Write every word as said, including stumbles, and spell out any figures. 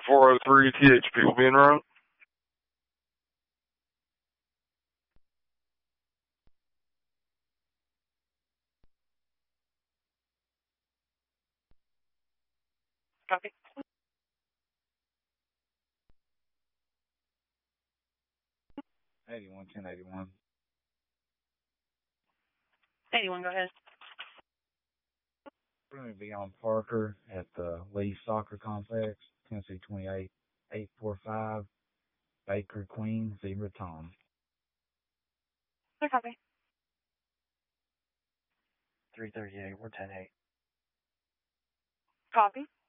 four oh three T H P will be en route. Copy. eighty-one, ten eighty-one. eighty-one, go ahead. We're going to be on Parker at the Lee Soccer Complex, Tennessee twenty-eight, eight four five, Baker Queen, Zebra Tom. Clear copy. three thirty-eight, we're ten eight. Copy.